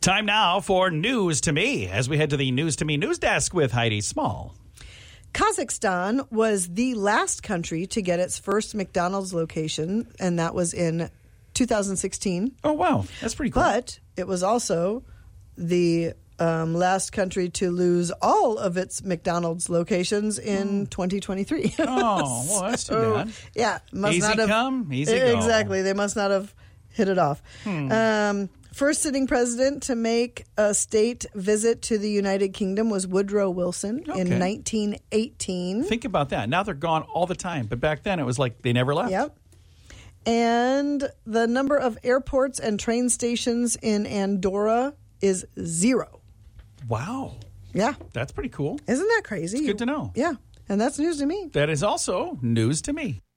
Time now for News to Me as we head to the News to Me news desk with Heidi Small. Kazakhstan was the last country to get its first McDonald's location, and that was in 2016. Oh, wow. That's pretty cool. But it was also the last country to lose all of its McDonald's locations in 2023. Oh, well, that's too bad. Yeah. Must Easy not have, come, easy go. Exactly. They must not have hit it off. First sitting president to make a state visit to the United Kingdom was Woodrow Wilson in 1918. Think about that. Now they're gone all the time. But back then it was like they never left. Yep. And the number of airports and train stations in Andorra is 0. Wow. Yeah. That's pretty cool. Isn't that crazy? It's good to know. Yeah. And that's news to me. That is also news to me.